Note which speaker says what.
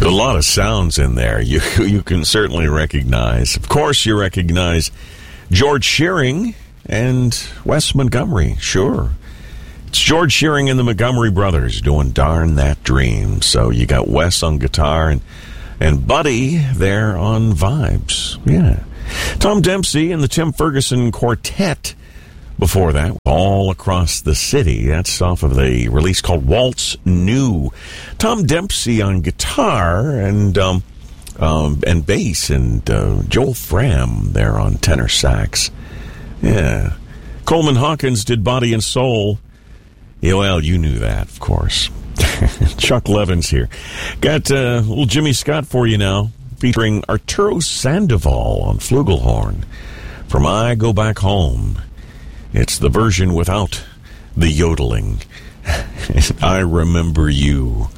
Speaker 1: A lot of sounds in there you can certainly recognize. Of course, you recognize George Shearing and Wes Montgomery. Sure. It's George Shearing and the Montgomery Brothers doing Darn That Dream. So you got Wes on guitar and Buddy there on vibes. Yeah. Tom Dempsey and the Tim Ferguson Quartet before that, All Across the City. That's off of the release called Waltz New. Tom Dempsey on guitar and bass, and Joel Fram there on tenor sax. Yeah. Coleman Hawkins did Body and Soul. Yeah, well, you knew that, of course. Chuck Levins here. Got a little Jimmy Scott for you now, featuring Arturo Sandoval on flugelhorn from I Go Back Home. It's the version without the yodeling. I Remember You.